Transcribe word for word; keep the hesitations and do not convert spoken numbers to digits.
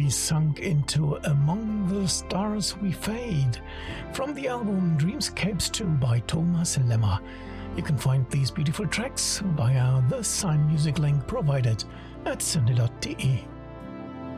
sunk into Among the Stars We Fade from the album Dreamscapes two by Thomas Lemmer. You can find these beautiful tracks via the Sign Music link provided at synde dot de.